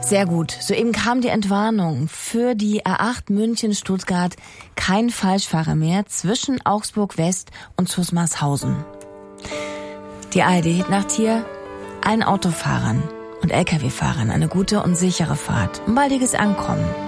Sehr gut. Soeben kam die Entwarnung für die A8 München-Stuttgart. Kein Falschfahrer mehr zwischen Augsburg West und Zusmarshausen. Die ARD-Nacht hier. Allen Autofahrern und Lkw-Fahrern eine gute und sichere Fahrt und baldiges Ankommen.